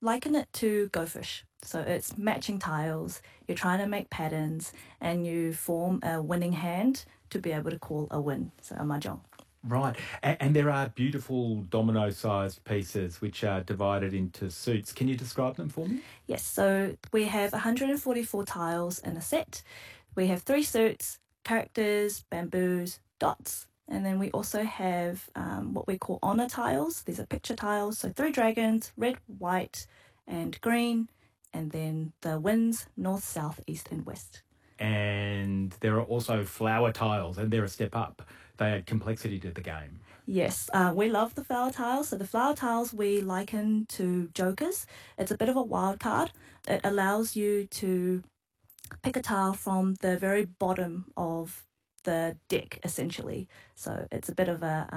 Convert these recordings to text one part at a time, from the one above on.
liken it to Go Fish. So it's matching tiles, you're trying to make patterns, and you form a winning hand to be able to call a win, so a mahjong. Right. And there are beautiful domino-sized pieces which are divided into suits. Can you describe them for me? Yes, so we have 144 tiles in a set. We have 3 suits, characters, bamboos, dots, and then we also have what we call honor tiles. These are picture tiles, so 3 dragons, red, white, and green, and then the winds, north, south, east, and west. And there are also flower tiles, and they're a step up. They add complexity to the game. Yes, we love the flower tiles. So the flower tiles we liken to jokers. It's a bit of a wild card. It allows you to pick a tile from the very bottom of the deck, essentially. So it's a bit of a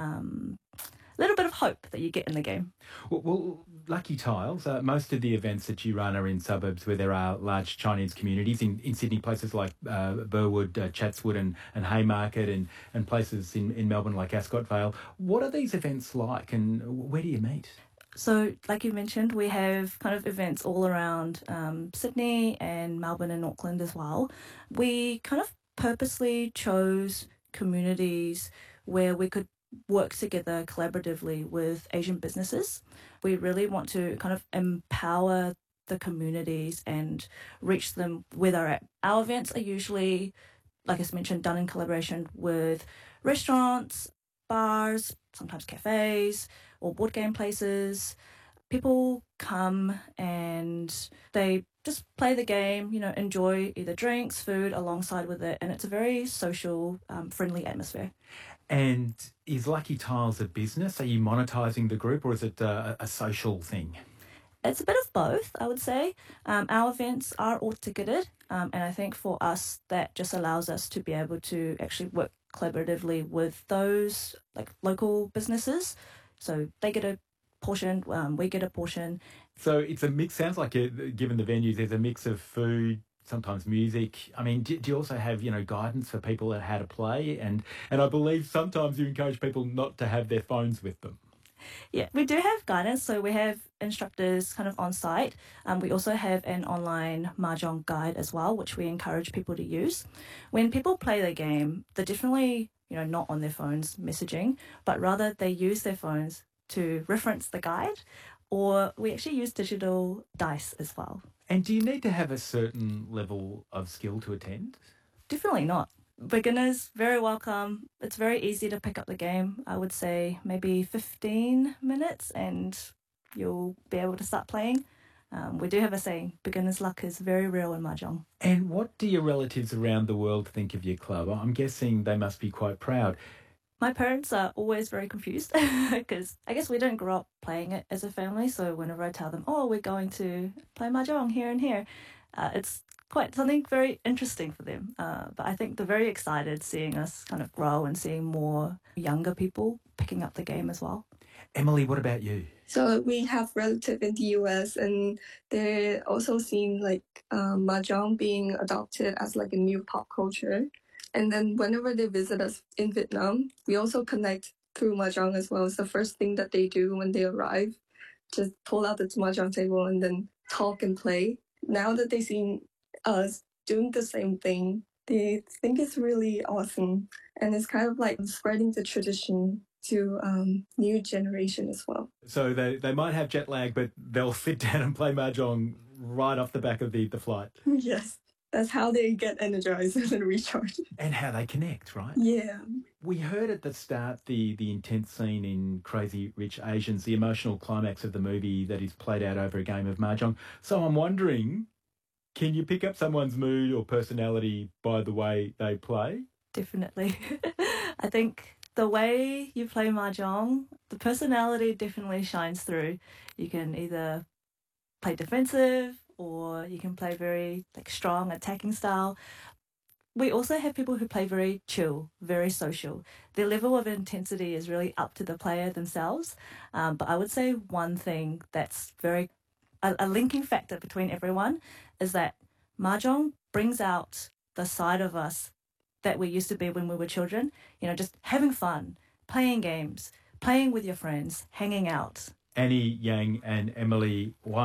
little bit of hope that you get in the game. Well, Lucky Tiles, most of the events that you run are in suburbs where there are large Chinese communities. In Sydney, places like Burwood, Chatswood and Haymarket, and places in Melbourne like Ascot Vale. What are these events like, and where do you meet? So, like you mentioned, we have kind of events all around Sydney and Melbourne and Auckland as well. We kind of purposely chose communities where we could work together collaboratively with Asian businesses. We really want to kind of empower the communities and reach them where they're at. Our events are usually, like I mentioned, done in collaboration with restaurants, bars, sometimes cafes, or board game places. People come and they just play the game, enjoy either drinks, food alongside with it, and it's a very social, friendly atmosphere. And is Lucky Tiles a business? Are you monetising the group, or is it a social thing? It's a bit of both, I would say. Our events are all ticketed, and I think for us that just allows us to be able to actually work collaboratively with those like local businesses. So they get a portion, we get a portion. So it's a mix. Sounds like, given the venues, there's a mix of food, sometimes music. I mean, do you also have, guidance for people on how to play? And I believe sometimes you encourage people not to have their phones with them. Yeah, we do have guidance. So we have instructors kind of on site. We also have an online mahjong guide as well, which we encourage people to use. When people play the game, they're definitely, not on their phones messaging, but rather they use their phones to reference the guide, or we actually use digital dice as well. And do you need to have a certain level of skill to attend? Definitely not. Beginners, very welcome. It's very easy to pick up the game. I would say maybe 15 minutes and you'll be able to start playing. We do have a saying, beginner's luck is very real in mahjong. And what do your relatives around the world think of your club? I'm guessing they must be quite proud. My parents are always very confused because I guess we didn't grow up playing it as a family. So whenever I tell them, we're going to play mahjong here and here, it's quite something very interesting for them. But I think they're very excited seeing us kind of grow and seeing more younger people picking up the game as well. Emily, what about you? So we have relatives in the US, and they're also seeing mahjong being adopted as like a new pop culture. And then whenever they visit us in Vietnam, we also connect through mahjong as well. It's the first thing that they do when they arrive. Just pull out the mahjong table and then talk and play. Now that they've seen us doing the same thing, they think it's really awesome. And it's kind of like spreading the tradition to new generation as well. So they might have jet lag, but they'll sit down and play mahjong right off the back of the flight. Yes. That's how they get energized and recharged. And how they connect, right? Yeah. We heard at the start the intense scene in Crazy Rich Asians, the emotional climax of the movie that is played out over a game of mahjong. So I'm wondering, can you pick up someone's mood or personality by the way they play? Definitely. I think the way you play mahjong, the personality definitely shines through. You can either play defensive, or you can play very strong attacking style. We also have people who play very chill, very social. Their level of intensity is really up to the player themselves. But I would say one thing that's a linking factor between everyone is that mahjong brings out the side of us that we used to be when we were children. Just having fun, playing games, playing with your friends, hanging out. Annie Yang and Emily Wang.